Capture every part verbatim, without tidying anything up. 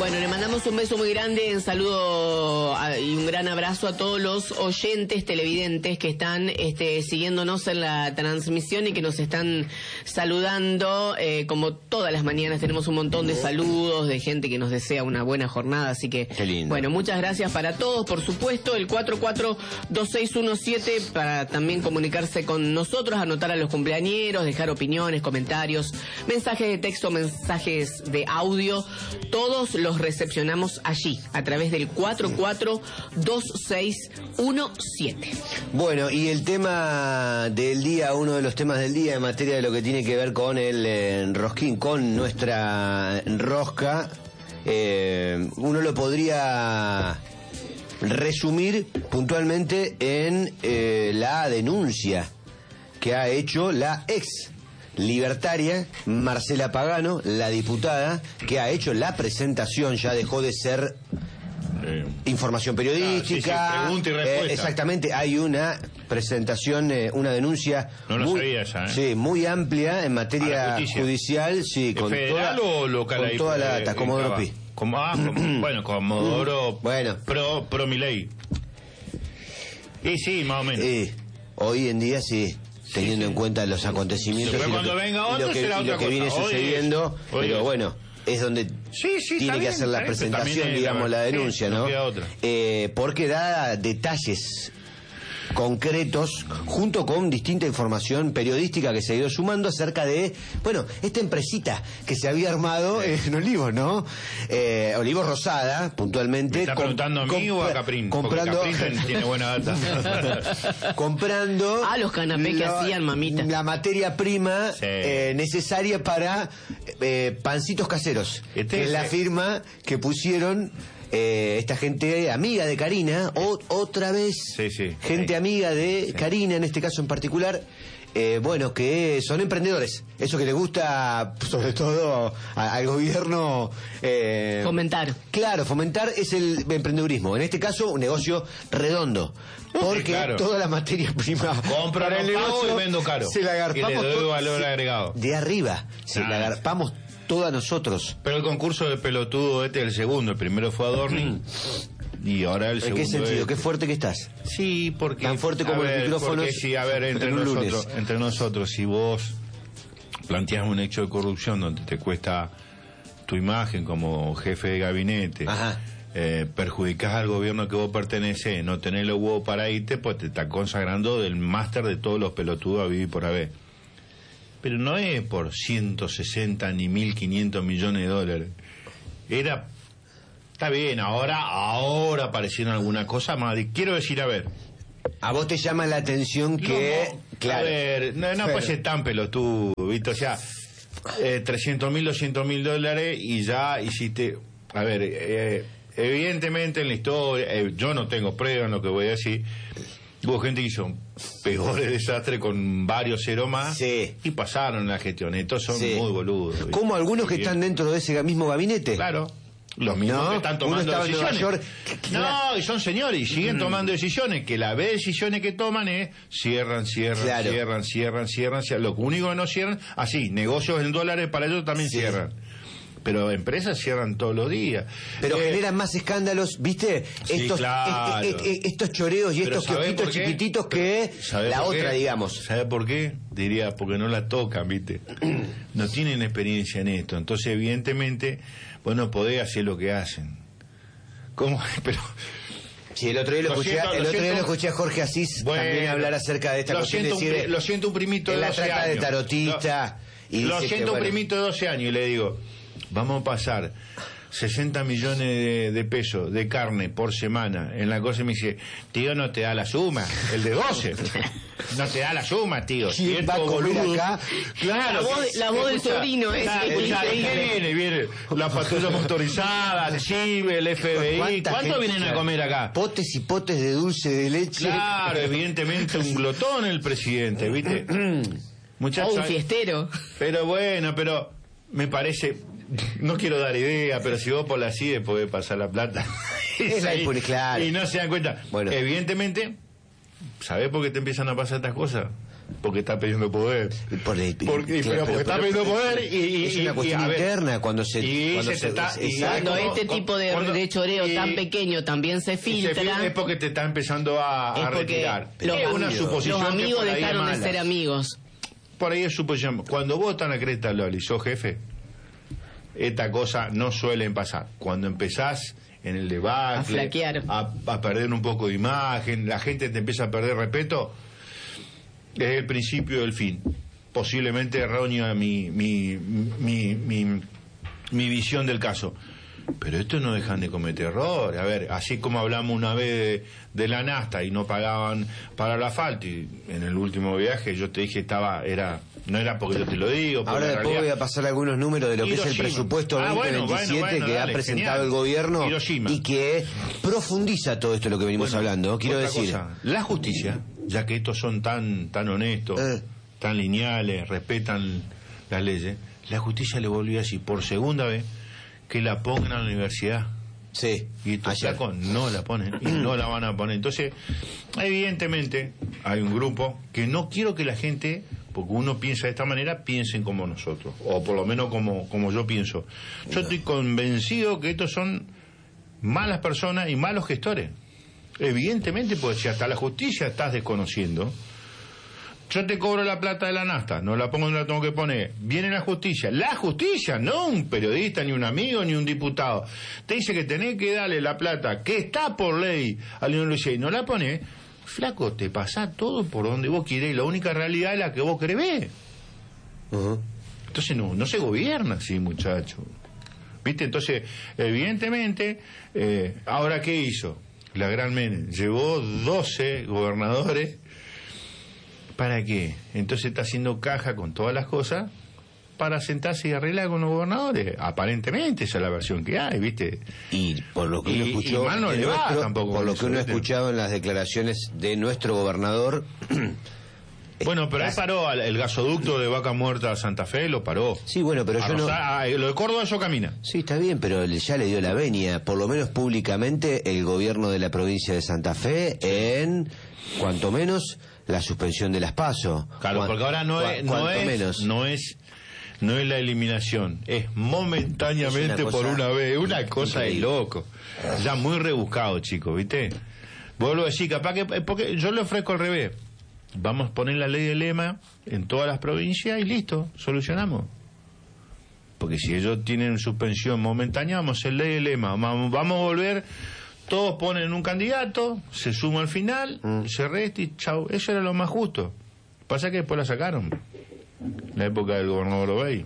Bueno, le mandamos un beso muy grande, un saludo a, y un gran abrazo a todos los oyentes televidentes que están este, siguiéndonos en la transmisión y que nos están saludando. Eh, como todas las mañanas tenemos un montón de saludos de gente que nos desea una buena jornada, así que qué lindo. Bueno, muchas gracias para todos, por supuesto, el cuatro cuatro dos seis uno siete para también comunicarse con nosotros, anotar a los cumpleañeros, dejar opiniones, comentarios, mensajes de texto, mensajes de audio, todos los recepcionamos allí, a través del cuatro cuatro dos seis uno siete. Bueno, y el tema del día, uno de los temas del día en materia de lo que tiene que ver con el eh, rosquín, con nuestra rosca, eh, uno lo podría resumir puntualmente en eh, la denuncia que ha hecho la ex libertaria Marcela Pagano, la diputada, que ha hecho la presentación, ya dejó de ser eh, información periodística. Claro, sí, sí, pregunta y respuesta. Eh, exactamente, hay una presentación, eh, una denuncia no lo muy, sabía ya, ¿eh? sí, muy amplia en materia judicial, sí, con ¿federal toda, o local con ahí, toda la eh, data, Comodoro Pi. Como, ah, como, bueno, Comodoro bueno. pro, pro Milei. Y sí, más o menos. Eh, hoy en día sí. Teniendo en cuenta los acontecimientos pero y lo cuando que, venga otro y lo que, será y lo otra que cosa. viene sucediendo, Oye, oye. pero bueno, es donde sí, sí, tiene que bien, hacer la presentación, digamos, la denuncia, sí, ¿no? no queda otra. Eh, porque da detalles concretos, junto con distinta información periodística que se ha ido sumando acerca de, bueno, esta empresita que se había armado en Olivos, ¿no? Eh, Olivos Rosada, puntualmente. ¿Me está com, preguntando a mí o a Caprín? Comprando, Caprín tiene buena data. comprando Ah, los canapés que hacían, mamita. La materia prima sí. eh, necesaria para eh, pancitos caseros. Este que es la firma que pusieron Eh, esta gente amiga de Karina, o, otra vez, sí, sí, gente sí. amiga de sí. Karina en este caso en particular, eh, bueno, que son emprendedores, eso que le gusta sobre todo a, al gobierno eh, fomentar. Claro, fomentar es el emprendedurismo, en este caso un negocio redondo, porque sí, claro. toda la materia prima compro, para no el pago negocio y vendo caro. se la agarpamos y le doy todo, valor se, agregado. De arriba, se ah. la agarpamos todos nosotros. Pero el concurso de pelotudo este es el segundo, el primero fue Adorni y ahora el ¿En segundo. qué sentido? Es... ¿Qué fuerte que estás? Sí, porque tan fuerte como ver, el micrófono. Sí, a ver, entre nosotros, entre nosotros, si vos planteas un hecho de corrupción donde te cuesta tu imagen como jefe de gabinete, Ajá. Eh, perjudicás al gobierno que vos pertenecés, no tenés los huevos para irte, pues te estás consagrando del máster de todos los pelotudos a vivir por haber. Pero no es por ciento sesenta ni mil quinientos millones de dólares. Era, está bien, ahora, ahora aparecieron alguna cosa más. Quiero decir, a ver. A vos te llama la atención que, no, claro. A ver, no, no puede ser tan pelotudo, ¿viste? O sea, eh, trescientos mil, doscientos mil dólares y ya hiciste, a ver, eh, evidentemente en la historia, eh, yo no tengo pruebas en lo que voy a decir. Hubo gente que hizo peores desastres con varios cero más sí. y pasaron la gestión. Estos son sí. muy boludos. ¿Viste? Como algunos que están dentro de ese mismo gabinete. Claro. Los mismos no, que están tomando uno decisiones. En Nueva York. No, y son señores y siguen mm. tomando decisiones. Que la vez de decisiones que toman es cierran, cierran, claro. cierran, cierran, cierran, cierran. Lo único que no cierran, así, negocios en dólares para ellos también sí. cierran. Pero empresas cierran todos los días. Pero eh, generan más escándalos, ¿viste? Sí, estos, claro. est, est, est, estos choreos y Pero estos kiosquitos chiquititos que la otra, qué? digamos. ¿Sabe por qué? Diría, porque no la tocan, ¿viste? No tienen experiencia en esto. Entonces, evidentemente, vos no podés hacer lo que hacen. ¿Cómo? Pero... Sí, el otro día lo, lo escuché, siento, el otro día lo escuché a Jorge Asís bueno, también hablar acerca de esta cuestión. Siento de un, lo siento un primito de doce años. La trata de tarotista. Lo, y lo siento que, un bueno, primito de doce años y le digo, vamos a pasar sesenta millones de, de pesos de carne por semana en la cosa y me dice, tío, no te da la suma, el de doce. No te da la suma, tío. ¿Quién va a comer acá? Claro. La voz, la voz del sobrino es increíble. Viene, viene la patrulla motorizada, el C I B, el F B I. ¿Cuánto vienen a comer acá? Potes y potes de dulce de leche. Claro, evidentemente un glotón el presidente, ¿viste? Muchachos. O un fiestero. Pero bueno, pero me parece... No quiero dar idea, pero si vos por la C I D podés pasar la plata. Es ahí, y, claro. y no se dan cuenta. Bueno. Evidentemente, ¿sabés por qué te empiezan a pasar estas cosas? Porque está pidiendo poder. Por el, porque, claro, pero porque pero, está pero, pidiendo pero, poder y, y es una cuestión y, ver, interna cuando se y cuando se, se, está, se, y cuando como, este tipo de, cuando, de choreo y, tan pequeño también se filtra, se filtra es porque te está empezando a, a retirar. Los, es una suposición los amigos que dejaron de ser amigos. Por ahí es suposición. Cuando vos estás en la cresta lo alisó, jefe, esta cosa no suelen pasar. Cuando empezás en el debate, a flaquear, a, a perder un poco de imagen, la gente te empieza a perder respeto, es el principio del fin. Posiblemente errónea mi, mi, mi, mi, mi visión del caso. Pero estos no dejan de cometer errores. A ver, así como hablamos una vez de, de la nafta y no pagaban para el asfalto, y en el último viaje yo te dije estaba, era, no era porque yo te lo digo. Ahora después realidad... voy a pasar algunos números de lo que Hiroshima. es el presupuesto ah, veinte veintisiete bueno, bueno, bueno, que dale, ha presentado genial. el gobierno Hiroshima. y que profundiza todo esto de lo que venimos bueno, hablando. Quiero decir, cosa, la justicia, ya que estos son tan, tan honestos, eh. tan lineales, respetan las leyes, la justicia le volvió a decir por segunda vez que la pongan a la universidad. Sí. Y estos flacos no la ponen y no la van a poner. Entonces, evidentemente, hay un grupo que no quiero que la gente, porque uno piensa de esta manera, piensen como nosotros, o por lo menos como, como yo pienso. Yo no. estoy convencido que estos son malas personas y malos gestores. Evidentemente, porque si hasta la justicia estás desconociendo, yo te cobro la plata de la nafta, no la pongo donde la tengo que poner. Viene la justicia. La justicia, no un periodista, ni un amigo, ni un diputado. Te dice que tenés que darle la plata que está por ley al León Luis y no la ponés. Flaco, te pasa todo por donde vos querés. La única realidad es la que vos querés ver. Uh-huh. Entonces no, no se gobierna así, muchacho. ¿Viste? Entonces, evidentemente, eh, ¿ahora qué hizo? La gran Menem llevó doce gobernadores. ¿Para qué? Entonces está haciendo caja con todas las cosas para sentarse y arreglar con los gobernadores. Aparentemente esa es la versión que hay, ¿viste? Y por lo que uno y, escuchó, y mal no le va nuestro, tampoco por lo eso, que uno ha ¿viste? escuchado en las declaraciones de nuestro gobernador. Bueno, pero él paró el gasoducto de Vaca Muerta a Santa Fe, lo paró. Sí, bueno, pero a yo Rosa, no... Lo de Córdoba eso camina. Sí, está bien, pero ya le dio la venia, por lo menos públicamente, el gobierno de la provincia de Santa Fe en, cuanto menos, la suspensión de las PASO. Claro, porque ahora no es, no es, menos. no es, no es la eliminación, es momentáneamente es una por una vez, una cosa increíble. De loco. Ya muy rebuscado, chicos, ¿viste? Vuelvo a decir, capaz que, porque yo le ofrezco al revés. Vamos a poner la ley de lema en todas las provincias y listo, solucionamos. Porque si ellos tienen suspensión momentánea, vamos a hacer ley de lema, vamos, vamos a volver, todos ponen un candidato, se suma al final, mm. se resta y chau. Eso era lo más justo. Pasa que después la sacaron, la época del gobernador Obey.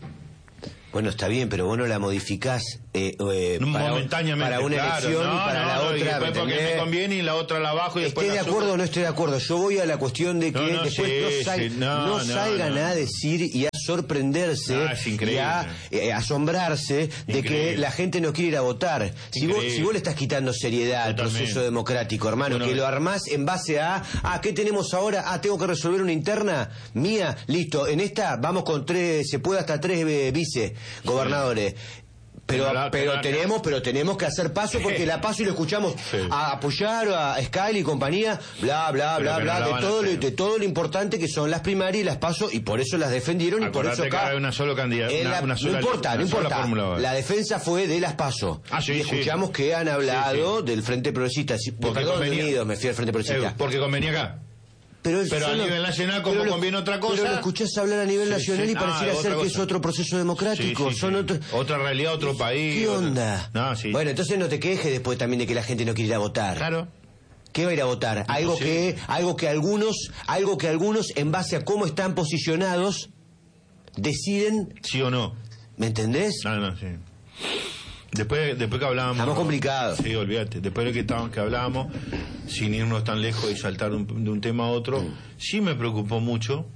Bueno, está bien, pero vos no la modificás eh, eh, para, momentáneamente, para una claro, elección no, y para no, la no, otra. Y después porque me conviene y la otra la bajo y después ¿Esté de acuerdo o no estoy de acuerdo? Yo voy a la cuestión de que no, no, después sí, no, sal, sí, no, no no, salgan no. a decir y a sorprenderse no, es y a eh, asombrarse de increíble. Que la gente no quiere ir a votar. Si vos, si vos le estás quitando seriedad al proceso democrático, hermano, bueno, que lo armás en base a, ah, ¿qué tenemos ahora? Ah, tengo que resolver una interna mía, listo, en esta vamos con tres, se puede hasta tres eh, vice gobernadores. Sí. Pero, pero, pero tenemos pero tenemos que hacer paso porque la paso y lo escuchamos sí. a apoyar a Sky y compañía, bla, bla, bla, bla, no de todo, lo, de todo lo importante que son las primarias y las paso y por eso las defendieron y acordate por eso acá... Que una sola candidata, una, la, una sola, no importa, una no importa. La defensa fue de las paso. Ah, sí, y escuchamos sí. que han hablado sí, sí. del Frente Progresista. Porque Estados Unidos me fui al Frente Progresista. Eh, porque convenía acá. Pero, pero solo, a nivel nacional, como lo, conviene otra cosa... Pero lo escuchás hablar a nivel sí, nacional sí. y pareciera ah, ser que cosa. Es otro proceso democrático. Sí, sí, son sí. Otro... Otra realidad, otro país... ¿Qué onda? Otra... No, sí. Bueno, entonces no te quejes después también de que la gente no quiere ir a votar. Claro. ¿Qué va a ir a votar? Algo que, algo que algunos, algo que algunos, en base a cómo están posicionados, deciden... ¿Sí o no? ¿Me entendés? No, no, sí. Después, después que hablábamos... Estamos complicados. Sí, olvídate. Después de que, estábamos, que hablábamos, sin irnos tan lejos y saltar de un, de un tema a otro, mm. sí me preocupó mucho.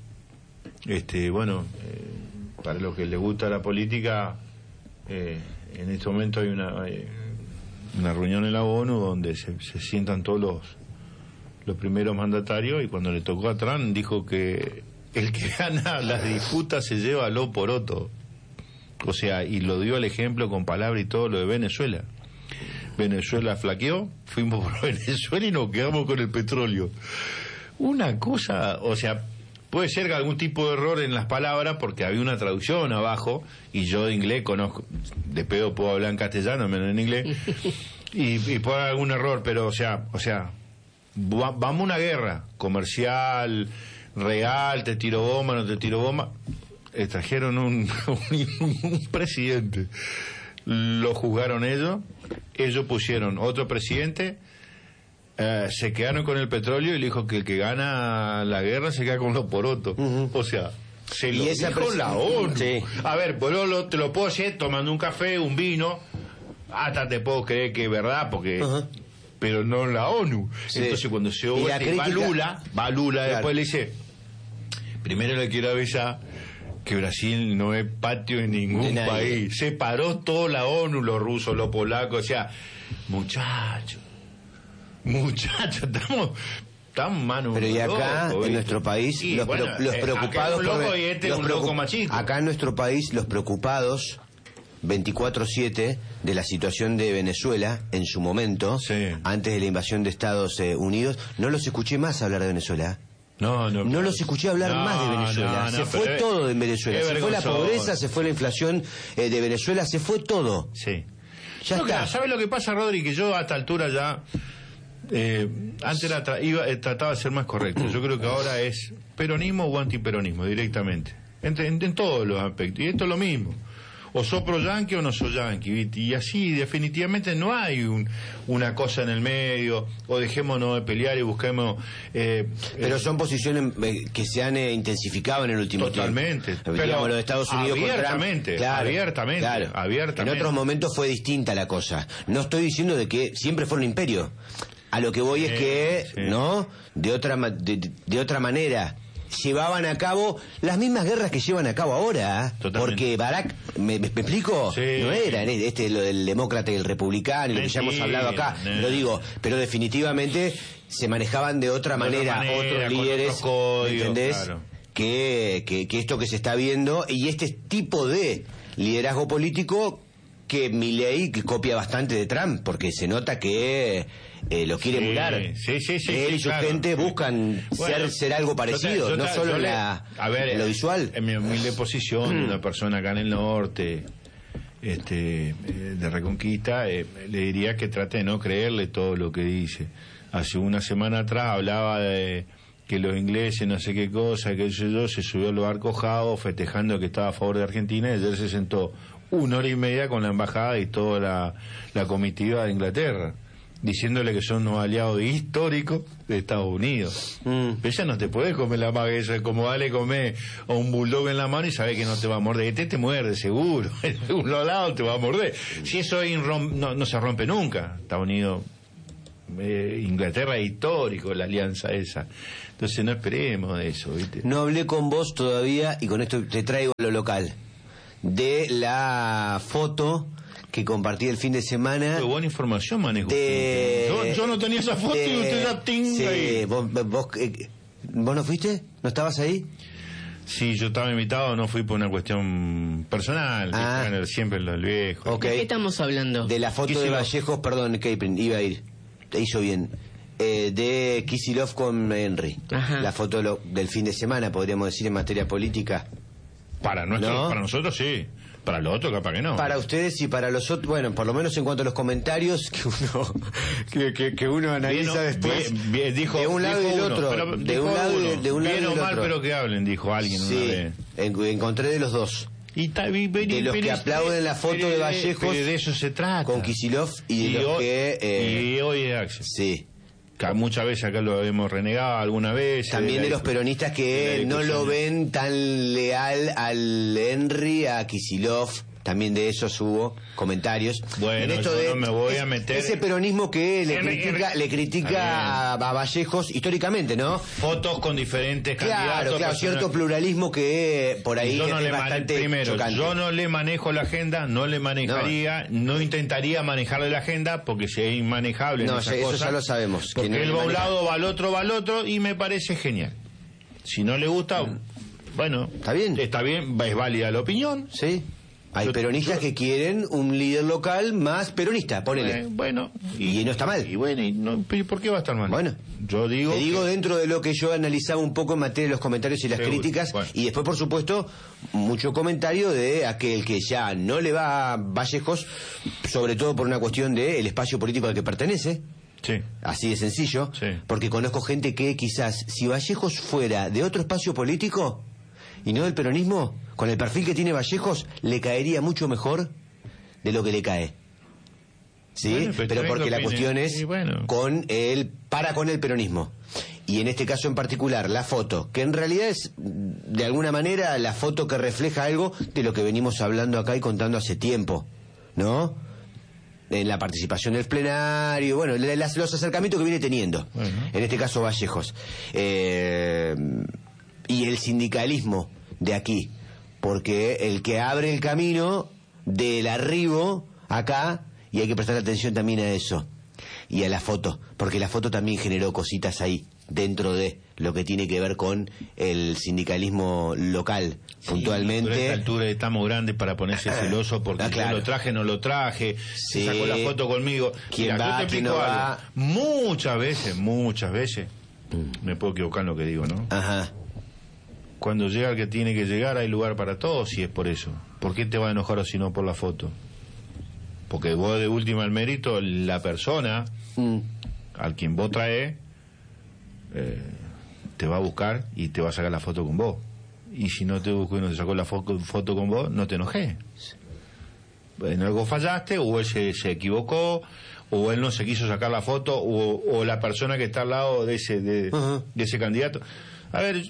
Este, bueno, eh, para los que les gusta la política, eh, en este momento hay una, hay una reunión en la ONU donde se, se sientan todos los, los primeros mandatarios y cuando le tocó a Trump dijo que el que gana las disputas se lleva lo poroto. O sea, y lo dio el ejemplo con palabras y todo lo de Venezuela. Venezuela flaqueó, fuimos por Venezuela y nos quedamos con el petróleo. Una cosa, o sea, puede ser que algún tipo de error en las palabras, porque había una traducción abajo, y yo de inglés conozco, de pedo puedo hablar en castellano, menos en inglés, y, y puede haber algún error, pero o sea, o sea, va, vamos a una guerra comercial, real, te tiro bomba, no te tiro bomba. Eh, trajeron un, un, un presidente, lo juzgaron ellos, ellos pusieron otro presidente, eh, se quedaron con el petróleo y le dijo que el que gana la guerra se queda con los porotos. Uh-huh. O sea, se lo esa dijo pres- la ONU. Sí. A ver, pues lo, lo, te lo puedo hacer tomando un café, un vino, hasta te puedo creer que es verdad, porque... Uh-huh. Pero no la ONU. Sí. Entonces cuando se vuelve, crítica... va Lula, va Lula, claro. Después le dice, primero le quiero avisar que Brasil no es patio en ningún país. Se paró toda la ONU, los rusos, los polacos, o sea, muchachos, muchachos, estamos... Estamos mano. Pero y acá, loco, en nuestro país, sí, los, bueno, pro, los preocupados... Acá, loco y este los un preocup- loco machito. acá en nuestro país, los preocupados... veinticuatro siete de la situación de Venezuela en su momento, sí. antes de la invasión de Estados eh, Unidos, no los escuché más hablar de Venezuela. No, no, no los escuché hablar no, más de Venezuela. No, se no, fue es, todo en Venezuela. Se fue la pobreza, se fue la inflación eh, de Venezuela, se fue todo. Sí. Ya no, está. ¿Sabes lo que pasa, Rodri? Que yo a esta altura ya... Eh, antes era tra- iba, eh, trataba de ser más correcto. Yo creo que ahora es peronismo o antiperonismo directamente. En, en, en todos los aspectos. Y esto es lo mismo. O sos pro yanqui o no sos yanqui, y así definitivamente no hay un, una cosa en el medio, o dejémonos de pelear y busquemos... Eh, pero son posiciones eh, que se han eh, intensificado en el último totalmente, tiempo. Totalmente. Digamos, los Estados Unidos abiertamente, claro, abiertamente, claro. abiertamente. En otros momentos fue distinta la cosa. No estoy diciendo de que siempre fue un imperio. A lo que voy sí, es que, sí. ¿no? De otra, de, de otra manera... llevaban a cabo las mismas guerras que llevan a cabo ahora, totalmente. Porque Barack, ¿me, me explico? Sí. No era este lo del demócrata y el republicano, y lo que ya hemos hablado acá, no. Lo digo, pero definitivamente se manejaban de otra, de manera, otra manera, otros líderes, otros códigos, ¿entendés? Claro. Que, que, que esto que se está viendo, y este tipo de liderazgo político que Milei copia bastante de Trump, porque se nota que eh, lo quiere sí, emular. Sí, sí, sí, Él sí, y su claro. gente buscan bueno, ser, ser algo parecido, yo te, yo te, no solo en, la, a ver, en lo visual. En mi humilde posición, una persona acá en el norte, este, de Reconquista, eh, le diría que trate de no creerle todo lo que dice. Hace una semana atrás hablaba de que los ingleses no sé qué cosa, que yo, yo se subió al barco Jao festejando que estaba a favor de Argentina, y ayer se sentó una hora y media con la embajada y toda la, la comitiva de Inglaterra, diciéndole que son unos aliados históricos de Estados Unidos. Mm. Pero ella no te puede comer la maga, eso es como dale comer a un bulldog en la mano y sabe que no te va a morder. Este te muerde, seguro. En algún lado te va a morder. Si eso no, no se rompe nunca. Estados Unidos, eh, Inglaterra es histórico, la alianza esa. Entonces no esperemos de eso, ¿viste? No hablé con vos todavía, y con esto te traigo lo local, de la foto que compartí el fin de semana. Qué buena información manejo. De, yo, yo no tenía esa foto de, y usted ya tinga. Sí, ahí. Vos, vos, eh, ¿Vos no fuiste? ¿No estabas ahí? Sí, yo estaba invitado, no fui por una cuestión personal. Ah. Bueno, siempre los viejos. Okay. ¿De qué estamos hablando? De la foto de Vallejos, perdón, Caprin, iba a ir. Te hizo bien. Eh, de Kicillof con Henry. Ajá. La foto lo, del fin de semana, podríamos decir, en materia política. Para, nuestro, ¿no? Para nosotros sí. Para los otros capaz que no. Para ustedes y para los otros, bueno, por lo menos en cuanto a los comentarios que uno que, que, que uno analiza bien, después bien, bien, dijo, de un lado y del otro, pero, de un lado y de un lado bien y del o mal, otro. Pero que hablen, dijo alguien sí, una vez. En, encontré de los dos. Y ta, y, pero, de los pero, que aplauden la foto pero, de Vallejos, pero de eso se trata. Con Kicillof, y de y los hoy, que eh, y hoy es Axel. Sí. Muchas veces acá lo hemos renegado alguna vez. También de, de los peronistas que no lo ven tan leal al Henry, a Kicillof. También de esos hubo comentarios. Bueno, en esto yo de, no me voy a meter... Ese peronismo que le Henry, critica, Henry. le critica a, a Vallejos históricamente, ¿no? Fotos con diferentes claro, candidatos. Claro, cierto pluralismo que por ahí yo no es le bastante mane... Primero, chocante. yo no le manejo la agenda, no le manejaría, no, no intentaría manejarle la agenda porque si es inmanejable. No, en esa eso cosa, ya lo sabemos. Porque no él va a un lado, va al otro, va al otro y me parece genial. Si no le gusta, mm. bueno, está bien. Está bien, es válida la opinión. Sí. Hay yo, peronistas yo, que quieren un líder local más peronista, ponele. Eh, bueno. Y, y no está mal. Y bueno, y no, ¿por qué va a estar mal? Bueno. Yo digo... Te digo que... dentro de lo que yo analizaba un poco en materia de los comentarios y las Seguro. críticas, Bueno. y después, por supuesto, mucho comentario de aquel que ya no le va a Vallejos, sobre todo por una cuestión del espacio político al que pertenece. Sí. Así de sencillo. Sí. Porque conozco gente que quizás, si Vallejos fuera de otro espacio político y no del peronismo, con el perfil que tiene Vallejos, le caería mucho mejor de lo que le cae. ¿Sí? Bueno, pero pero porque la opine. cuestión es Sí, bueno. con el para con el peronismo. Y en este caso en particular, la foto, que en realidad es, de alguna manera, la foto que refleja algo de lo que venimos hablando acá y contando hace tiempo, ¿no? En la participación del plenario, bueno, las, los acercamientos que viene teniendo. Bueno. En este caso, Vallejos. Eh, y el sindicalismo de aquí, porque el que abre el camino del arribo acá, y hay que prestar atención también a eso, y a la foto, porque la foto también generó cositas ahí, dentro de lo que tiene que ver con el sindicalismo local, sí, puntualmente. Pero a esta altura estamos grandes para ponerse celoso porque Ah, claro. yo lo traje, no lo traje, Sí. se sacó la foto conmigo. ¿Quién Mira, va, yo te quién explico no algo. va? Muchas veces, muchas veces, me puedo equivocar en lo que digo, ¿no? Ajá. Cuando llega el que tiene que llegar hay lugar para todos si es por eso. ¿Por qué te va a enojar o si no por la foto? Porque vos de última el mérito, la persona Mm. al quien vos traes eh, te va a buscar y te va a sacar la foto con vos. Y si no te buscó y no te sacó la fo foto con vos, no te enojé. En algo fallaste, o él se, se equivocó, o él no se quiso sacar la foto, o, o la persona que está al lado de ese de, Uh-huh. de ese candidato. A ver,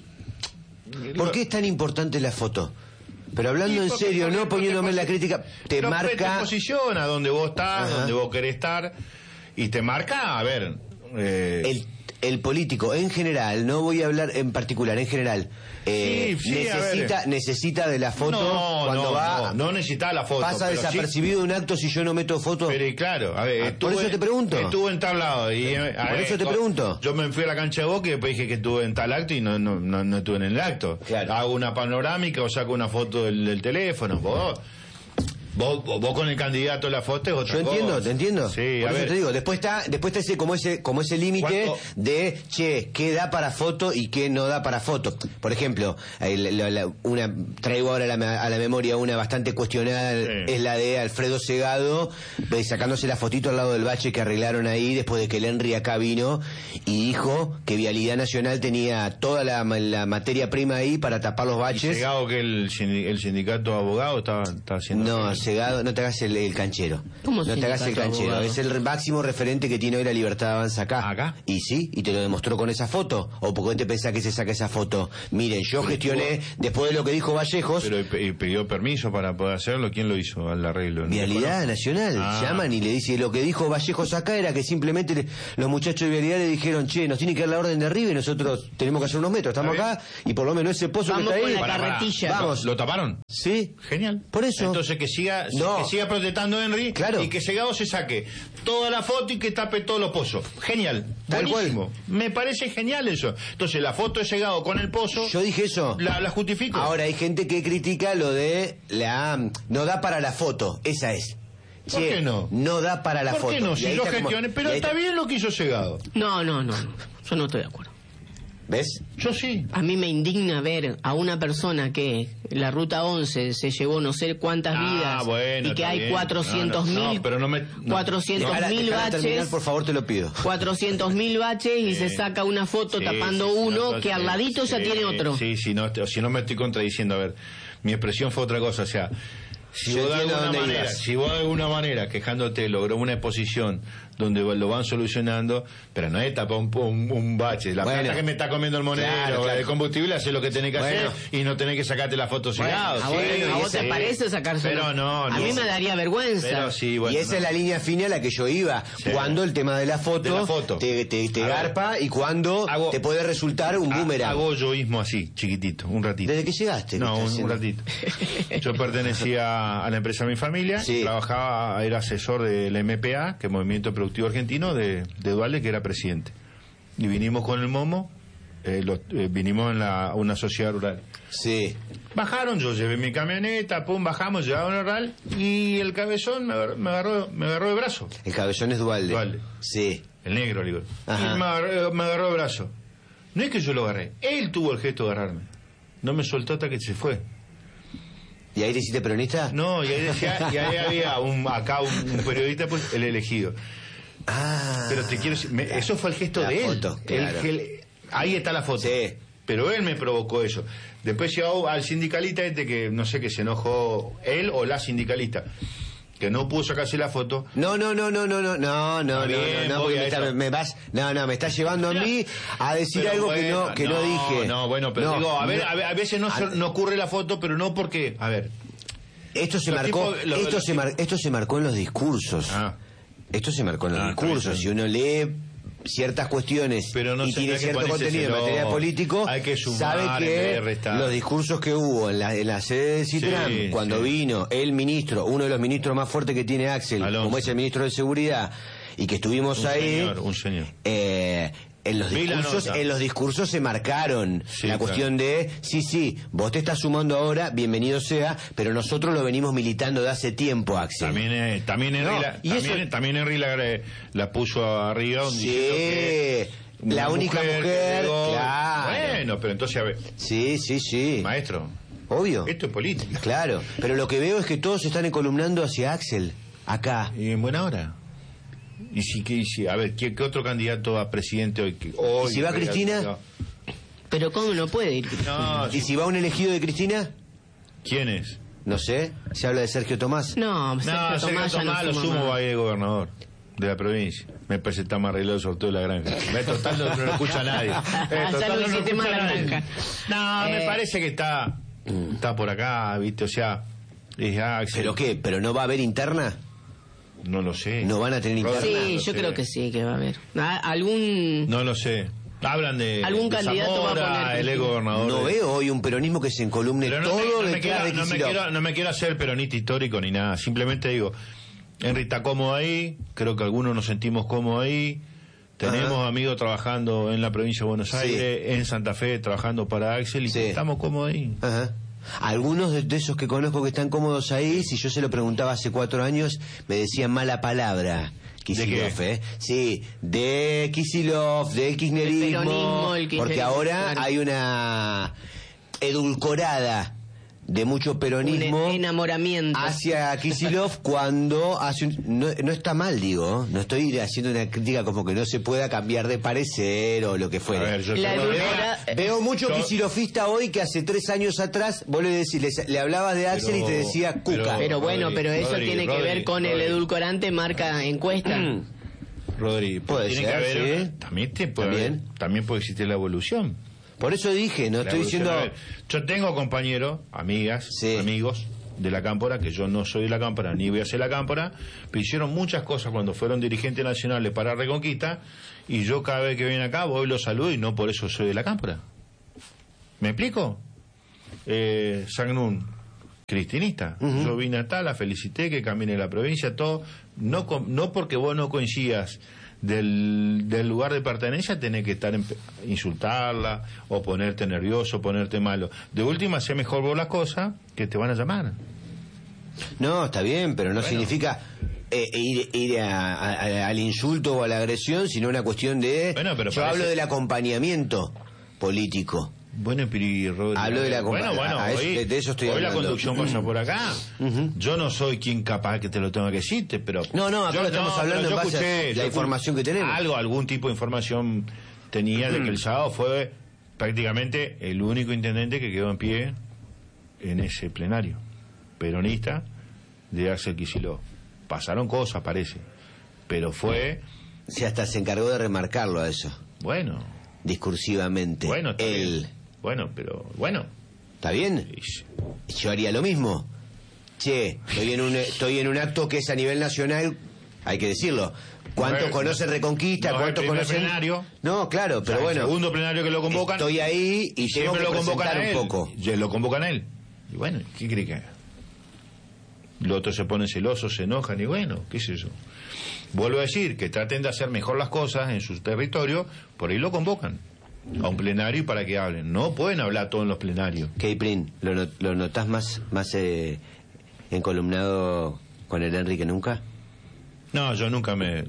¿por qué es tan importante la foto? Pero hablando Y en porque- serio, porque- no poniéndome en la porque- crítica, te pero marca... te posiciona donde vos estás, Ajá. donde vos querés estar, y te marca, a ver... eh, el, el político en general, no voy a hablar en particular, en general, eh, Sí, sí, a necesita, ver. necesita de la foto no, cuando no, va... no, no necesita la foto. pasa pero sí- desapercibido de un acto si yo no meto foto. Pero y claro, a ver, Ah, estuve, por eso te pregunto. Estuve en tal lado. Y, eh, a Por ver, eso te co- pregunto. Yo me fui a la cancha de Boca y después dije que estuve en tal acto y no, no, no, no estuve en el acto. Claro. Hago una panorámica o saco una foto del, del teléfono. Vos, vos, vos, vos con el candidato la foto es otra Yo cosa. entiendo, te entiendo. Sí, Por a eso ver. te digo, después está, después está ese como ese, como ese límite ¿Cuánto? de che, qué da para foto y qué no da para foto. Por ejemplo, el- la- la- una traigo ahora a la, me- a la memoria una bastante cuestionada, Sí. es la de Alfredo Segado, de sacándose la fotito al lado del bache que arreglaron ahí después de que el Henry acá vino y dijo que Vialidad Nacional tenía toda la, la materia prima ahí para tapar los Y baches. llegado que el, sindi- el sindicato de abogados estaba, estaba haciendo... No, Segado, no te hagas el, el canchero. ¿Cómo no te hagas el sindicato canchero. abogado? Es el re- máximo referente que tiene hoy la Libertad Avanza acá. ¿Acá? Y sí, y te lo demostró con esa foto. ¿O por qué te pensás que se saca esa foto? Miren, yo gestioné, después de lo que dijo Vallejos, Pero y pe- y pidió permiso para poder hacerlo. ¿Quién lo hizo al arreglo? ¿No Vialidad te Nacional. Ah. Llaman y le dice, lo que dijo Vallejos acá era que simplemente le- los muchachos de Vialidad le dijeron, che, nos tiene que dar la orden de arriba y nosotros tenemos que hacer unos metros. Estamos Está acá y por lo menos ese pozo Vamos que está con ahí. la Pará, pará. carretilla. Vamos. ¿Lo taparon? Sí. Genial. Por eso. Entonces que siga, No. que siga protestando Henry, Claro. y que Segado se saque toda la foto y que tape todos los pozos. Genial. Tal Buenísimo. Me parece genial eso. Entonces la foto de Segado con el pozo Yo dije eso. la, la justifico. Ahora hay gente que critica lo de la no da para la foto, esa es. ¿Por qué no? No da para la ¿Por foto. qué no? Y Si ahí yo está como- gestioné, pero y ahí está bien lo que hizo Segado. No, no, no, no. Yo no estoy de acuerdo. ¿Ves? Yo sí. A mí me indigna ver a una persona que la ruta once se llevó no sé cuántas Ah, vidas bueno, y que está hay bien. cuatrocientos mil No, no, no, pero no me- no. cuatrocientos Dejala- mil dejala terminar, baches, por favor, te lo pido. cuatrocientos mil baches y se Sí. saca una foto Sí, tapando sí, sí, uno no, que al sí, ladito ya sí, tiene otro. Sí, sí, no, si no me estoy contradiciendo. A ver, mi expresión fue otra cosa. O sea, si Yo vos, de entiendo alguna dónde manera, ibas. si vos de alguna manera, quejándote, logró una exposición donde lo van solucionando, pero no es tapar un, un, un bache. La Bueno. plata que me está comiendo el monedero, Claro, claro. el combustible, hace lo que tenés que Bueno. hacer y no tenés que sacarte la foto Bueno, cegado. a vos, Sí, a vos sí. te parece sacarse Pero una- no, A no. mí me daría vergüenza. Pero sí, bueno, y esa no. es la línea fina a la que yo iba. Sí. Cuando el tema de la foto, De la foto. te, te, te A ver. garpa y cuando Hago- te puede resultar un Ha- boomerang. Hago yoísmo así, chiquitito, un ratito. Desde que llegaste. No, ¿qué un, estás un haciendo? ratito. Yo pertenecía a la empresa de mi familia, Sí. y trabajaba, era asesor del M P A, que es Movimiento Productivo Argentino, de, de Dualde, que era presidente. Y vinimos con el Momo eh, los, eh, vinimos en la, una sociedad rural. Sí. Bajaron, yo llevé mi camioneta, pum, bajamos, llevaba un rural y el cabezón me agarró, me agarró, me agarró de brazo. El cabezón es Dualde. Dualde. Sí. El negro, digo. Ajá. Y me agarró, me agarró de brazo. No es que yo lo agarré, él tuvo el gesto de agarrarme. No me soltó hasta que se fue. ¿Y ahí te hiciste peronista? No, y ahí decía, y ahí había un, acá un, un periodista, pues, el elegido. Ah. Pero te quiero decir, me- eso fue el gesto La de él. foto, claro. El- el- ahí está la foto. Sí. Pero él me provocó eso. Después llegó al sindicalista este que, no sé, que se enojó, él o la sindicalista, que no pudo sacarse la foto. No, no, no, no, no, no, no, no, Está bien, no, no, voy porque a me, está- eso. me vas, no, no, me estás llevando a mí a decir Pero algo bueno, que no, que no, dije. No, bueno, pero No, digo, a, ver, no. a, ver, a veces no, se- no ocurre la foto, pero no porque, a ver. Esto se Los marcó, tipos- los- esto los se mar- esto se marcó en los discursos. Ah. Esto se marcó en los Ah, está bien, discursos. está Si bien. uno lee ciertas cuestiones Pero no y sé, tiene hay que cierto ponerse contenido en celoso. materia político, Hay que sumar sabe en vez de que restar. los discursos que hubo en la, en la sede de Citram, Sí, cuando sí. vino el ministro, uno de los ministros más fuertes que tiene Axel, Alonso. como es el ministro de Seguridad, y que estuvimos Un ahí, señor, un señor. eh, en los Vi la discursos, nota. en los discursos se marcaron Sí, la claro. cuestión de sí, sí, vos te estás sumando ahora, bienvenido sea, pero nosotros lo venimos militando de hace tiempo, Axel. También, eh, también Henry, No, la, y también, eso- también Henry la, la puso arriba Sí, diciendo que la una única mujer, que llegó- claro. Bueno, pero entonces, a ver, Sí, sí, sí. maestro, Obvio. esto es política. Claro. Pero lo que veo es que todos se están encolumnando hacia Axel. Acá. Y en buena hora. Y si, que, y si a ver, ¿qué, qué otro candidato a presidente hoy? Que, hoy ¿Y si va Cristina? No. Pero ¿cómo no puede ir? No, ¿Y si va un elegido de Cristina? ¿quién es? No sé. Se habla de Sergio Tomás. No, No, Sergio Sergio Tomás ya Tomás, no lo suma sumo más. va a ir de gobernador de la provincia. Me parece que está más arreglado el sorteo de la granja. Me total no, no lo escucha nadie. Eh, Ya total, lo no hiciste escucha mal la nadie. granja. No, me Eh. parece que está está por acá, ¿viste? O sea, es Axel. ¿Pero qué? ¿Pero no va a haber interna? No lo sé. ¿No van a tener interna? Sí, No yo sé. creo que sí, que va a haber. Ah, ¿Algún No lo sé. Hablan de Algún de candidato va a Zamora, poner el ex Cristina. gobernador. No de- veo hoy un peronismo que se encolumne Pero no, todo me, no, me detrás quiero, de no, me Kicillof. quiero, no me quiero hacer peronista histórico ni nada. Simplemente digo, Henry está cómodo ahí, creo que algunos nos sentimos cómodos ahí. Tenemos Ajá. amigos trabajando en la provincia de Buenos Sí. Aires, en Santa Fe, trabajando para Axel, y Sí. estamos cómodos ahí. Ajá. Algunos de, de esos que conozco que están cómodos ahí, si yo se lo preguntaba hace cuatro años, me decían mala palabra. Kicillof, qué? ¿eh? Sí, de Kicillof, del kirchnerismo, El peronismo, el porque kirchnerismo, ahora claro. hay una edulcorada de mucho un peronismo enamoramiento? hacia Kicillof cuando hace un- no, no está mal, digo, no estoy haciendo una crítica como que no se pueda cambiar de parecer o lo que fuera. A ver, yo La te- edulcora- Veo, veo mucho Yo- kicilofista hoy que hace tres años atrás, vos le, decís, le, le hablabas de Axel y te decía Cuca. Pero bueno, Rodri, pero eso Rodri, tiene que Rodri, ver con el Rodri. edulcorante marca encuesta. Rodri, Puede tiene ser, que haber sí. una- también, te puede También. haber- también puede existir la evolución. Por eso dije, no La estoy evolución, diciendo... a ver, yo tengo compañeros, amigas, Sí. amigos de la Cámpora, que yo no soy de la Cámpora ni voy a ser la Cámpora, pero hicieron muchas cosas cuando fueron dirigentes nacionales para Reconquista, y yo cada vez que vienen acá voy y los saludo y no por eso soy de la Cámpora. ¿Me explico? Eh, Sagnún, cristinista. Yo vine acá, la felicité, que camine la provincia, todo. No, com- no porque vos no coincidas del, del lugar de pertenencia, tenés que estar en, insultarla, o ponerte nervioso, ponerte malo. De última, sé mejor vos las cosas, que te van a llamar. No, está bien, pero no Bueno. significa eh, ir, ir a- a- al insulto o a la agresión, sino una cuestión de... Bueno, pero yo parece- hablo del acompañamiento político. Bueno, Piri, Rodri, Hablo de la bueno, compa- bueno, a eso- hoy, de- de eso estoy hoy la hablando. conducción pasa por acá. Yo no soy quien capaz que te lo tenga que decirte, pero... No, no, acá yo, estamos hablando pero en yo base a escuché, la yo información que tenemos. Algo, algún tipo de información tenía de que el sábado fue prácticamente el único intendente que quedó en pie en ese plenario peronista de Axel Kicillof. Pasaron cosas, parece, pero fue, Si hasta se encargó de remarcarlo a eso, bueno, discursivamente. bueno, está Él. bien. Bueno, pero, bueno. ¿Está bien? Y- Yo haría lo mismo. Che, estoy en un, estoy en un acto que es a nivel nacional, hay que decirlo. ¿Cuántos No, conocen Reconquista? no, el ¿Cuántos primer conocen? plenario. No, claro, pero O sea, bueno. el segundo plenario que lo convocan. Estoy ahí y tengo siempre que lo convocan presentar a él. un poco. Y lo convocan a él. Y bueno, ¿qué cree que haga? Los otros se ponen celosos, se enojan y bueno, qué sé yo. Vuelvo a decir que traten de hacer mejor las cosas en su territorio, por ahí lo convocan. a un plenario para que hablen. No pueden hablar todos en los plenarios. Keiplin, ¿lo, not- lo notás más, más eh, encolumnado con el Henry que nunca? No, yo nunca me...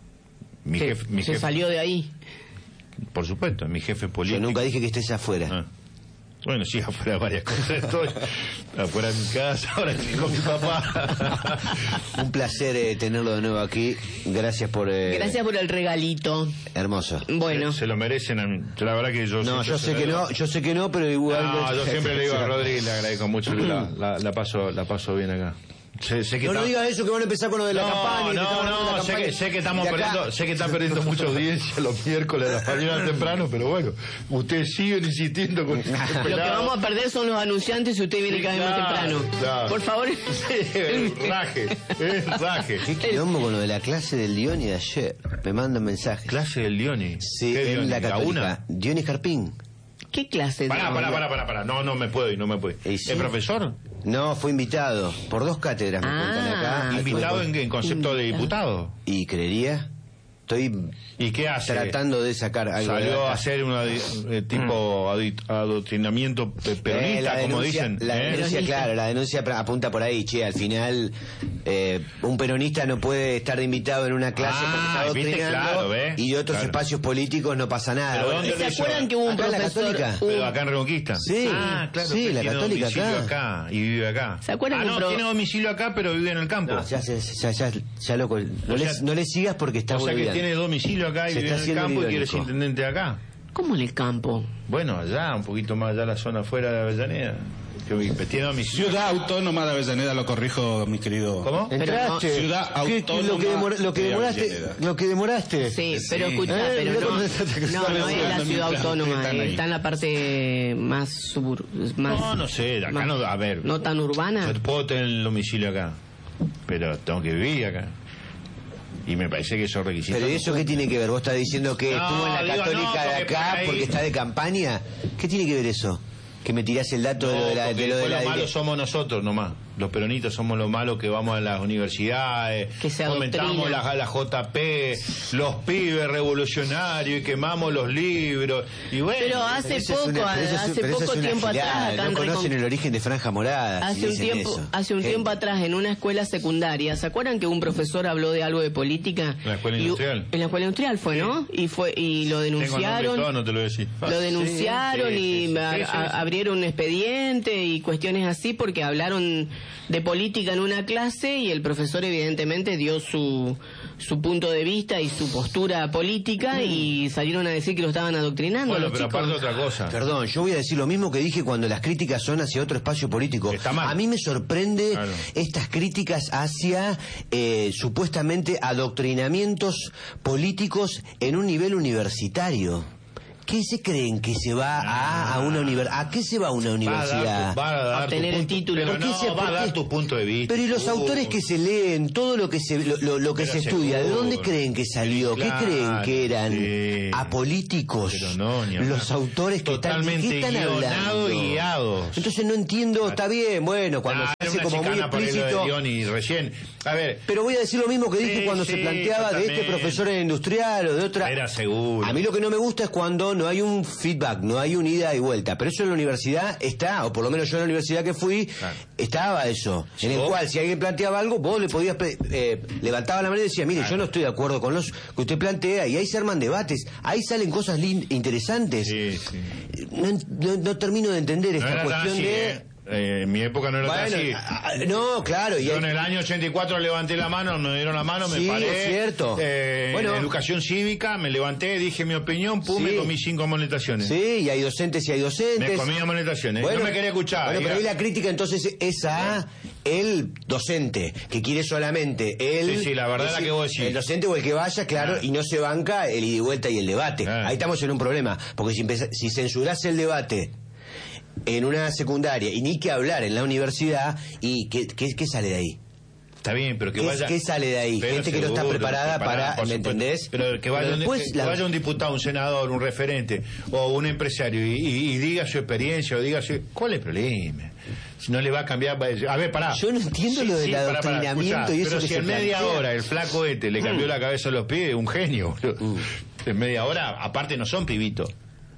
Mi Se, jefe, mi se jefe, salió de ahí. por supuesto, mi jefe político. Yo nunca dije que estés afuera. Ah. Bueno, sí, afuera de varias cosas estoy. Afuera de mi casa, ahora estoy con mi papá. Un placer eh, tenerlo de nuevo aquí. Gracias por... eh, Gracias por el regalito. Hermoso. Bueno. Se, se lo merecen a mí. La verdad que yo... No, siempre yo se sé lo que digo. no, yo sé que no, pero igual... No, yo siempre le digo a Rodríguez, le agradezco mucho, la, la, la paso la paso bien acá. Sé, sé que No, no está- digas eso, que van a empezar con lo de la no, campaña. y que no, estamos hablando de no, la sé campaña. que, sé que estamos Y acá- perdiendo, sé que están perdiendo mucha audiencia los miércoles a las mañanas temprano, pero bueno, ustedes siguen insistiendo con este Lo que pelado. vamos a perder son los anunciantes si usted viene Sí, cada vez más claro, temprano. claro. Por favor. El raje, el raje. Qué quilombo con lo de la clase del Dioni de ayer. Me mandan mensajes. Clase del Dioni. Sí, ¿Qué en Dioni? la ¿La católica. una? Dioni Carpín. ¿Qué clase de.? Pará, pará, pará, pará, pará. No, no me puedo ir, no me puedo ir. ¿Y sí? ¿El profesor? No, fue invitado. Por dos cátedras me Ah. cuentan acá. ¿Invitado en, en concepto de diputado? Y creería. Estoy ¿Y qué hace? tratando de sacar algo de Salió acá. a hacer un eh, tipo adi- adoctrinamiento pe- peronista, Eh, la como denuncia- dicen. La ¿eh? denuncia, Peronista. claro, la denuncia pra- apunta por ahí, che, al final eh, un peronista no puede estar de invitado en una clase Ah, porque está viste, adoctrinando claro, ¿ves? y de otros Claro. espacios políticos no pasa nada. ¿Pero Bueno, dónde ¿Se lo hizo? acuerdan que hubo un Acá en la profesor? Católica. un- Pero acá en Reconquista. Sí, Ah, claro. sí, usted la tiene Católica domicilio acá. acá. Y vive acá. ¿Se acuerdan Ah, que no, pro- tiene domicilio acá, pero vive en el campo. no, ya, ya, ya, ya, ya, loco, no, O le, sea- no le sigas porque está o sea que boludeando. tiene domicilio acá y Se vive está en el haciendo campo y quiere ser irónico. intendente acá. ¿Cómo en el campo? Bueno, allá, un poquito más allá, la zona afuera de Avellaneda. Que tiene domicilio. Ciudad Autónoma de Avellaneda, lo corrijo, mi querido. ¿Cómo? Entraste. Pero no- Ciudad ¿Qué- Autónoma lo que, demora- lo que de demoraste, Avellaneda. lo que demoraste. Sí, pero Sí. escucha, Eh, pero mirá no, cómo se te- no, no es la Mientras ciudad ustedes autónoma, están eh, ahí. está en la parte más subur, más No, no sé, acá más- no, a ver. no tan urbana. Yo puedo tener el domicilio acá, pero tengo que vivir acá. Y me parece que esos requisitos... Pero ¿y eso qué tiene que ver? ¿Vos estás diciendo que No, estuvo en la digo, Católica no, de porque por acá ahí- porque está de campaña? ¿Qué tiene que ver eso? Que me tirás el dato de lo de la... No, porque De lo de después la los malos dire- somos nosotros nomás. Los peronistas somos los malos que vamos a las universidades, Que se fomentamos adoctrina. la, la J P, los pibes revolucionarios y quemamos los libros. Y bueno, Pero hace Pero eso es poco, una- pero eso es- hace pero eso poco es una tiempo gilada, atrás, acá no en conocen Recon- el origen de Franja Morada. si Hace un dicen tiempo, eso. hace un Eh, tiempo atrás en una escuela secundaria, ¿se acuerdan que un profesor habló de algo de política? ¿En la escuela Y- industrial? En la escuela industrial fue, ¿no? Y fue y lo tengo nombre y denunciaron. todo, no te lo voy a decir. Lo denunciaron Sí, sí, y sí, a- sí, sí, a- sí. abrieron un expediente y cuestiones así porque hablaron de política en una clase y el profesor evidentemente dio su, su punto de vista y su postura política y salieron a decir que lo estaban adoctrinando a Bueno, los pero chicos. aparte otra cosa. Perdón, yo voy a decir lo mismo que dije cuando las críticas son hacia otro espacio político. Está mal. A mí me sorprende Claro. estas críticas hacia eh, supuestamente adoctrinamientos políticos en un nivel universitario. ¿Qué se creen que se va a, a una universidad? ¿A qué se va a una Va a universidad? dar tu- va a dar tu Obtener el punto- título. Pero ¿Por qué no, se- va a por dar qué? tu punto de vista. Pero y los Uh, autores que se leen, todo lo que se lo, lo- lo que Pero se estudia, ¿de seguro. dónde creen que salió? Claro, ¿Qué creen que eran? sí. Apolíticos. Pero no, ni hablar. Los autores que están, ¿de Totalmente qué están guionados hablando? y guiados. Entonces no entiendo, está bien, bueno, cuando Ah, se era hace una como muy chicana por el de explícito. Dioni recién. A ver, Pero voy a decir lo mismo que dije Sí, cuando sí, se planteaba de este totalmente. profesor en industrial o de otra. era seguro. A mí lo que no me gusta es cuando no hay un feedback, no hay un ida y vuelta. Pero eso en la universidad está, o por lo menos yo en la universidad que fui, Claro. estaba eso. Sí, en el vos- cual si alguien planteaba algo, vos le podías, pe- eh, levantaba la mano y decía, mire, yo no estoy de acuerdo con los que usted plantea, y ahí se arman debates, ahí salen cosas lin- interesantes. Sí, sí. No, no- no termino de entender No esta era tan cuestión así, de... ¿eh? Eh, en mi época no era tan Bueno, así. ah, ah, no, claro. Y Yo hay- en el año ochenta y cuatro levanté la mano, me dieron la mano, me Sí, paré. es cierto. Eh, Bueno. en educación cívica, me levanté, dije mi opinión, pum, Sí. me comí cinco amonestaciones. Sí, y hay docentes y hay docentes. Me comí amonestaciones. Bueno, no me quería escuchar. Bueno, pero diga. ahí la crítica entonces es a el docente, que quiere solamente el... Sí, sí, la verdad es la que vos decís. El docente o el que vaya, claro, Ah. y no se banca el ida y vuelta y el debate. Ah. Ahí estamos en un problema, porque si, empeza- si censurás el debate en una secundaria y ni que hablar en la universidad, ¿y qué, qué, qué sale de ahí? Está bien, pero que ¿Qué, vaya... qué sale de ahí? Pero Gente que no está seguro, preparada para... por ¿Me supuesto. entendés? Pero que vaya, Pero un, después que la- vaya un diputado, un senador, un referente o un empresario y, y- y diga su experiencia o diga su... ¿Cuál es el problema? Si no le va a cambiar... va a decir, a ver, pará. Yo no entiendo lo del pará, pará, adoctrinamiento escuchá, y eso pero que si se en media plantea. hora el flaco este le cambió la cabeza a los pibes, un genio. boludo. Mm. En media hora, aparte no son pibitos.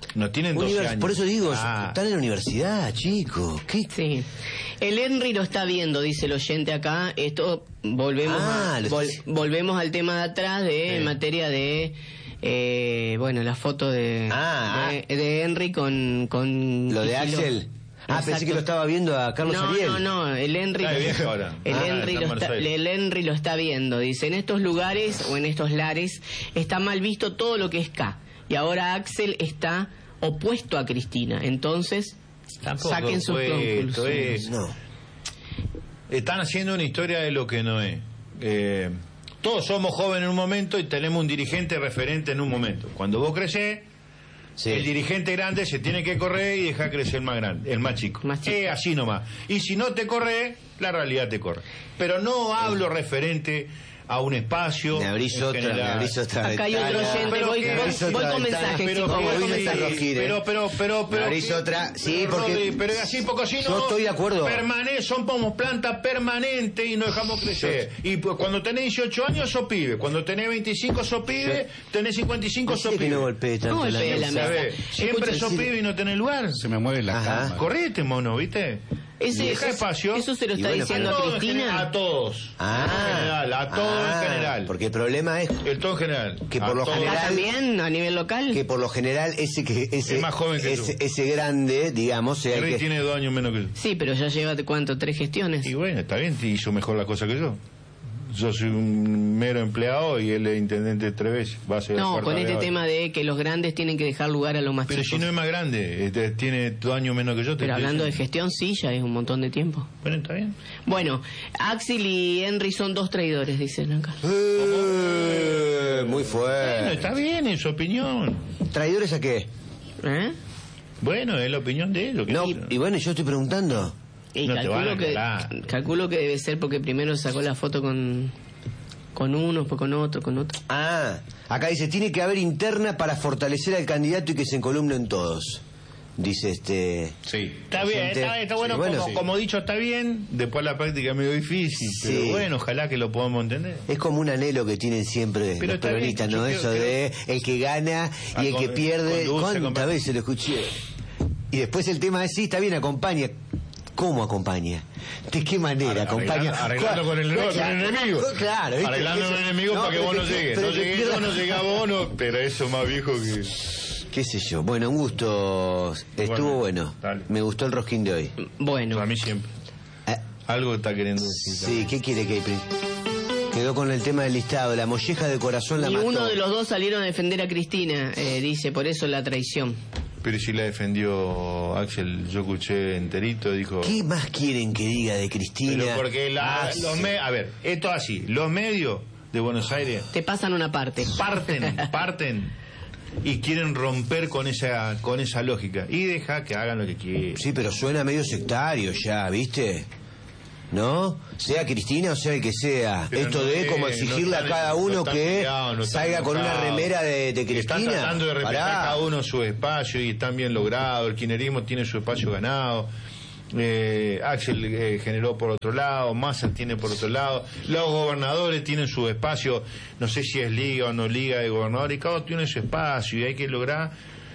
No tienen doce Univers- años. Por eso digo, Ah. están en la universidad, chicos. ¿Qué? Sí. El Henry lo está viendo, dice el oyente acá. Esto volvemos Ah, a- lo- vol- volvemos al tema de atrás de Sí. en materia de eh, bueno, la foto de Ah, de, de Henry con con Lo de Kicillof. Axel. Ah, pensé Exacto. que lo estaba viendo a Carlos no, Ariel. No, no, el Henry, Está de vieja ahora. el, Ah, Henry está en lo Buenos está, Aires. el Henry lo está viendo. Dice, en estos lugares o en estos lares está mal visto todo lo que es K. Y ahora Axel está opuesto a Cristina. Entonces, Tampoco saquen sus fue esto, conclusiones. es- No. Están haciendo una historia de lo que no es. Eh, todos somos jóvenes en un momento y tenemos un dirigente referente en un momento. Cuando vos crecés, Sí. el dirigente grande se tiene que correr y dejar crecer el más grande, el más chico. Más chico. Es así nomás. Y si no te corre, la realidad te corre. Pero no hablo referente a un espacio. Me abrís en otra, me general. abrís otra Acá hay otro ventana. oyente, Pero voy, que- voy- me abrís voy otra con ventana. mensajes, Pero, chicos, como voy con dice mensajes. Rosquín, ¿eh? pero, pero, pero, pero, Me abrís que- otra, sí, pero, porque- Rodri, pero así porque así no. Yo estoy de acuerdo. Permane, son como planta permanente y no dejamos crecer. Y pues, cuando tenés dieciocho años sos pibe, cuando tenés veinticinco sos pibe, tenés cincuenta y cinco sos Decile que pibe. no golpees tanto No la golpees la mesa. mesa. ¿Sabés? Siempre Escucha, sos sí. pibe y no tenés lugar. Se me mueve la Ajá. cama. Correte, mono, ¿viste? Ese- Deja eso- espacio. Eso se lo Y está bueno, diciendo a a todos, en Cristina. general, a todos. Ah, en general, a todos ah, en general. Porque el problema es El todo en general. Que por A lo todos. general- ¿Acá también a nivel local? que por lo general ese que ese Es más joven que ese, tú. ese grande, digamos, sea el Henry que tiene dos años menos que yo. Sí, pero ya lleva, ¿cuánto? ¿Tres gestiones? Y bueno, está bien, hizo mejor la cosa que yo. Yo soy un mero empleado y él es intendente tres veces. Va a ser la No, cuarta con vez este ahora. tema de que los grandes tienen que dejar lugar a los más Pero si chicos. no es más grande, este, tiene dos años menos que yo. te Pero estoy hablando de diciendo. gestión, sí, ya es un montón de tiempo. Bueno, está bien. Bueno, Axel y Henry son dos traidores, dicen acá. Eh, muy Bueno, fuerte. está bien, es su opinión. ¿Traidores a qué? ¿Eh? Bueno, es la opinión de ellos. No, y bueno, yo estoy preguntando. Y No te van calculo, a que, aclarar. calculo que debe ser porque primero sacó la foto con, con uno, después con otro, con otro. Ah, acá dice, tiene que haber interna para fortalecer al candidato y que se encolumnen todos. Dice este... Sí. Está bien, Gente- está, está bueno, sí, bueno, como, sí. como dicho, está bien. Después la práctica es medio difícil, Sí. pero bueno, ojalá que lo podamos entender. Es como un anhelo que tienen siempre Pero los está bien, peronistas, yo ¿no? creo- Eso de el que gana y el que Con- pierde. conduce, ¿Cuántas compa- veces lo escuché? Y después el tema es, sí, está bien, acompaña. ¿Cómo acompaña? ¿De qué manera Arreglando- acompaña? arreglando con el- con el enemigo. Claro, ¿viste? Arreglando Eso- con el enemigo no, para que pero vos no que- llegues. pero No que llegué pierda- yo, no llegaba vos, no, pero eso más viejo que... Qué sé yo. Bueno, un gusto. Estuvo bueno. Dale. Me gustó el rosquín de hoy. Bueno, A mí siempre. Eh, Algo está queriendo decir. sí, ¿qué quiere que quedó con el tema del listado? La molleja de corazón la ni mató. uno de los dos salieron a defender a Cristina, eh, dice, por eso la traición. Pero si la defendió Axel, yo escuché enterito, dijo... ¿Qué más quieren que diga de Cristina? Pero porque la, Ah, los sí. me- a ver, esto así, los medios de Buenos Aires Te pasan una parte. parten, parten y quieren romper con esa con esa lógica y deja que hagan lo que quieran. Sí, pero suena medio sectario ya, ¿viste? ¿No? Sea Cristina o sea el que sea. Pero Esto no de es, como no exigirle están- a cada no uno están que peleados, no están salga con una enojados. remera de, de Cristina. Están tratando de respetar Pará. cada uno su espacio y están bien logrados. El kirchnerismo tiene su espacio ganado. Eh, Axel eh, generó por otro lado, Massa tiene por otro lado, los gobernadores tienen su espacio, no sé si es liga o no liga de gobernadores, y cada uno tiene su espacio y hay que lograr.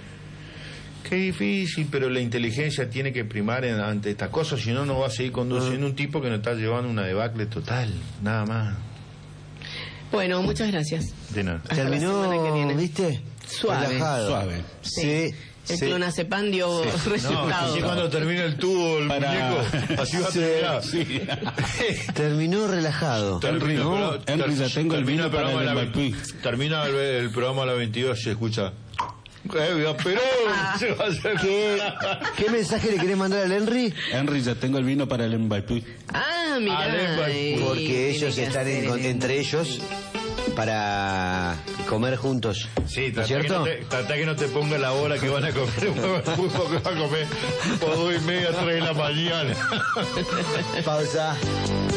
Qué difícil, pero la inteligencia tiene que primar en- ante estas cosas, si no, no va a seguir conduciendo un tipo que nos está llevando una debacle total, nada más. Bueno, muchas gracias. De nada. Hasta la semana que Terminó, viene. ¿viste? Suave. Relajado. Suave. Sí. El sí. clonazepam dio No, resultados. así cuando termina el tubo, el Para- muñeco, así va a Sí. terminar. Sí. Terminó relajado. Henry, ¿no? Henry, ya tengo el termina vino para programa el a la Mbappé. ve- Termina el, el programa a las veintidós, se escucha. Eh, pero se va a hacer. ¿Qué, ¿Qué mensaje le querés mandar al Henry? Henry, ya tengo el vino para el Mbappé. Ah, mirá. Además, eh, Porque tiene ellos que están en- hacer el- entre ellos para comer juntos. Sí, ¿No es trata que, cierto? no te, trata que no te ponga la hora que van a comer. Muy poco va a comer. Por dos y media, tres de la mañana. Pausa.